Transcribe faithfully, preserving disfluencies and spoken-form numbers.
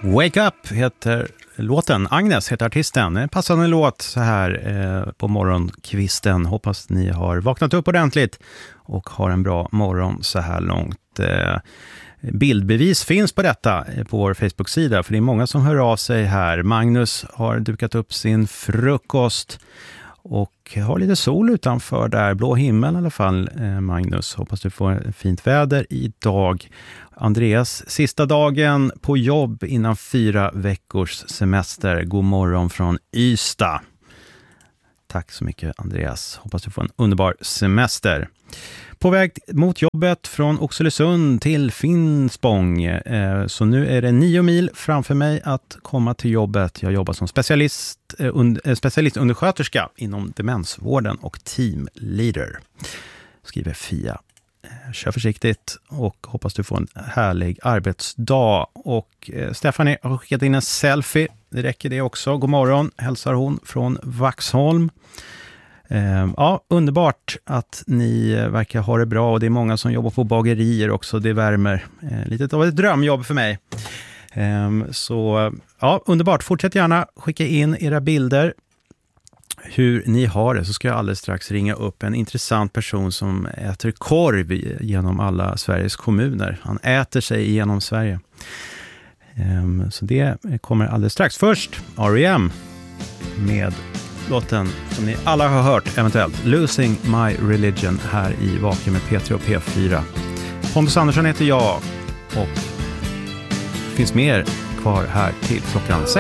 Wake Up heter låten, Agnes heter artisten. En passande låt så här eh, på morgonkvisten. Hoppas ni har vaknat upp ordentligt och har en bra morgon så här långt. Eh, bildbevis finns på detta på vår Facebook-sida, för det är många som hör av sig här. Magnus har dukat upp sin frukost och har lite sol utanför där. Blå himmel i alla fall, eh, Magnus. Hoppas du får fint väder idag. Andreas, sista dagen på jobb innan fyra veckors semester. God morgon från Ystad. Tack så mycket, Andreas. Hoppas du får en underbar semester. På väg mot jobbet från Oxelösund till Finspång. Eh, så nu är det nio mil framför mig att komma till jobbet. Jag jobbar som specialist, eh, und, specialistundersköterska inom demensvården och teamleader. Skriver Fia. Kör försiktigt och hoppas du får en härlig arbetsdag. Och eh, Stephanie har skickat in en selfie. Det räcker det också. God morgon, hälsar hon från Vaxholm. Eh, ja, underbart att ni verkar ha det bra, och det är många som jobbar på bagerier också. Det värmer. Eh, lite av ett drömjobb för mig. Eh, så ja, underbart. Fortsätt gärna skicka in era bilder hur ni har det, så ska jag alldeles strax ringa upp en intressant person som äter korv genom alla Sveriges kommuner. Han äter sig igenom Sverige. Um, så det kommer alldeles strax. Först R E M med låten som ni alla har hört eventuellt, Losing My Religion, här i Vaken med P tre och P fyra. Pontus Andersson heter jag, och det finns mer kvar här till klockan sex.